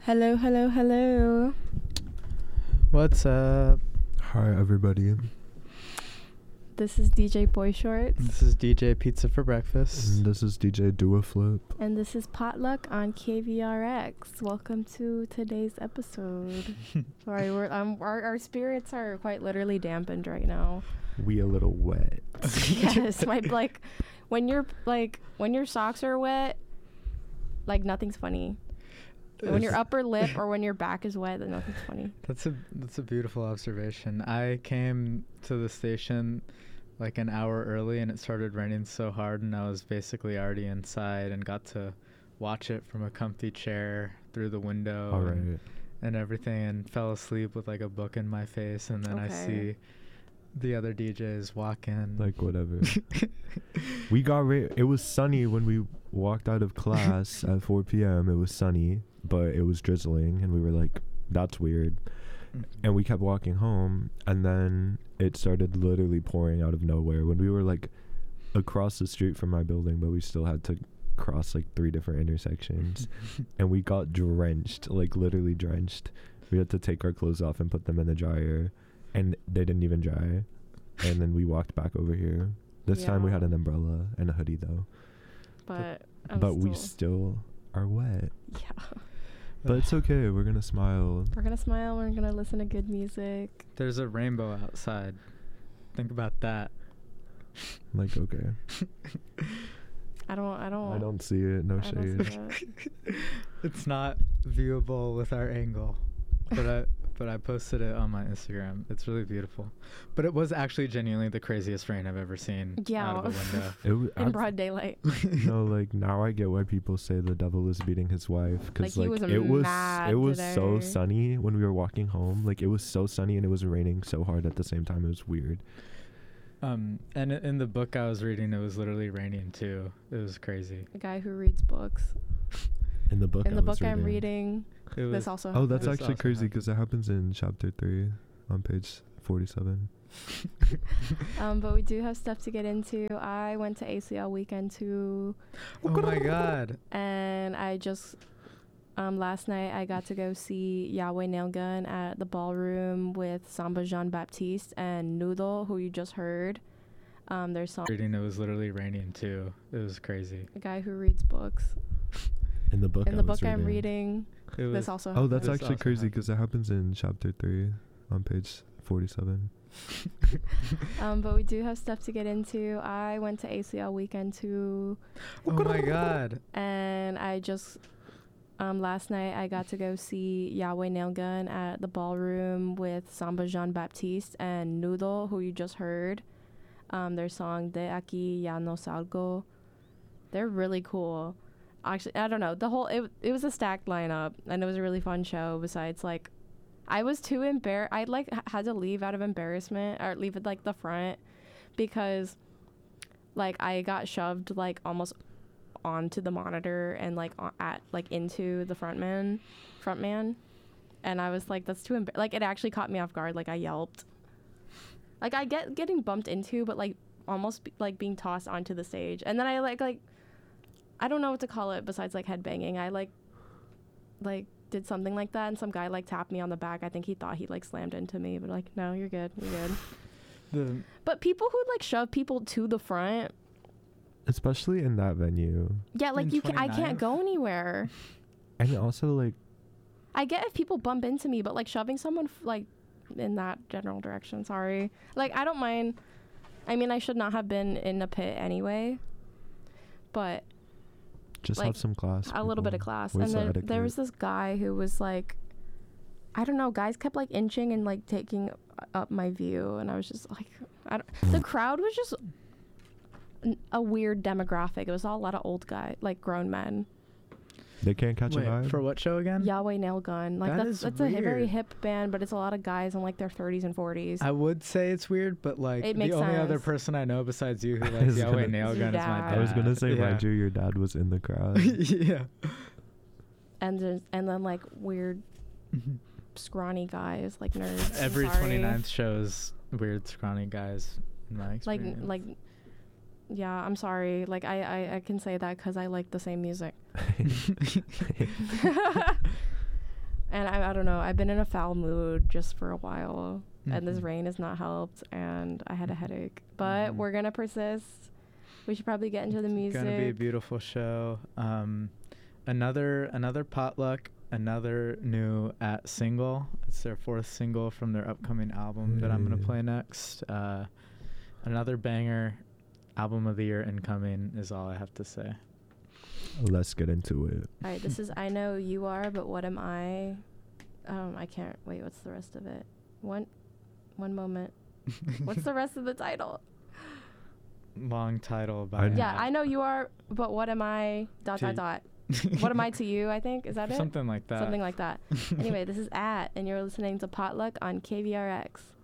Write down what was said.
Hello, hello, hello. What's up? Hi, everybody. This is DJ Boy Shorts. This is DJ Pizza for Breakfast. And this is DJ Do a Flip. And this is Potluck on KVRX. Welcome to today's episode. Sorry, our spirits are quite literally dampened right now. We a little wet. Yes, when your socks are wet, like nothing's funny. When your upper lip or when your back is wet, then nothing's funny. That's a beautiful observation. I came to the station like an hour early and it started raining so hard and I was basically already inside and got to watch it from a comfy chair through the window. All right. and everything, and fell asleep with like a book in my face, and then I see the other DJs walk in. Like, whatever. We got it was sunny when we walked out of class at 4 p.m. It was sunny, but it was drizzling, and we were like, that's weird. And we kept walking home, and then it started literally pouring out of nowhere when we were like across the street from my building, but we still had to cross like 3 different intersections. And we got drenched, like literally drenched. We had to take our clothes off and put them in the dryer, and they didn't even dry. And then we walked back over here. This time we had an umbrella and a hoodie though. But we still are wet. Yeah. But it's okay. We're gonna smile. We're gonna smile. We're gonna listen to good music. There's a rainbow outside. Think about that. Like, okay. I don't see it. No shade. It's not viewable with our angle, but I posted it on my Instagram. It's really beautiful. But it was actually genuinely the craziest rain I've ever seen out of a window. In broad daylight. No, like, now I get why people say the devil is beating his wife, because like, it was so sunny when we were walking home. Like, it was so sunny and it was raining so hard at the same time. It was weird. And in the book I was reading, it was literally raining too. It was crazy. A guy who reads books. In the book I'm reading, this also happens. Oh, that's actually crazy, because it happens in chapter 3 on page 47. But we do have stuff to get into. I went to ACL weekend too. Oh my god. And I just last night I got to go see Yahweh Nail Gun at the ballroom with Samba Jean Baptiste and Noodle, who you just heard. Their song. Reading, it was literally raining too. It was crazy. A guy who reads books. In the book I'm reading, this also happens. Oh, that's actually crazy, because it happens in chapter 3 on page 47. But we do have stuff to get into. I went to ACL weekend too. Oh my god. And I just last night I got to go see Yahweh Nail Gun at the ballroom with Samba Jean Baptiste and Noodle, who you just heard. Their song De Aquí Ya No Salgo. They're really cool. Actually, I don't know. It was a stacked lineup, and it was a really fun show. Besides, like, I was too embarrassed. I like had to leave out of embarrassment, or leave at like the front, because like I got shoved like almost onto the monitor and like into the front man, and I was like, that's too like, it actually caught me off guard. Like, I yelped. Like, I get getting bumped into, but like almost like being tossed onto the stage, and then I like I don't know what to call it besides like headbanging. I like did something like that, and some guy like tapped me on the back. I think he thought he like slammed into me, but like, no, you're good. But people who like shove people to the front, especially in that venue. Yeah, like I can't go anywhere. And also, like, I get if people bump into me, but like shoving someone like in that general direction, sorry. Like, I don't mind. I mean, I should not have been in a pit anyway, but just like, have some class. A little bit of class. Where's and there was this guy who was like, I don't know, guys kept like inching and like taking up my view, and I was just like, the crowd was just a weird demographic. It was all a lot of old guys, like grown men. They can't catch a vibe? For what show again? Yahweh Nail Gun. Like, that's a very hip band, but it's a lot of guys in like their 30s and 40s. I would say it's weird, but like the only other person I know besides you who likes Yahweh Nail Gun is my dad. I was gonna say, mind you, your dad was in the crowd. Yeah. And then like weird scrawny guys, like nerds. Every 29th shows weird scrawny guys in my experience. Like yeah, I'm sorry. Like, I can say that because I like the same music. And I don't know. I've been in a foul mood just for a while, and this Mhm. rain has not helped, and I had a headache. But Mhm. we're gonna persist. We should probably get into the music. Gonna be a beautiful show. Another potluck, another new single. It's their 4th single from their upcoming album that I'm gonna play next. Another banger. Album of the year incoming is all I have to say. Let's get into it. All right, this is I Know You Are, but What Am I? I can't wait. What's the rest of it? One moment. What's the rest of the title? Long title by Yeah, I know you are, but what am I? Dot. What am I to you? I think is that it? Something like that. Something like that. Anyway, this is and you're listening to Potluck on KVRX.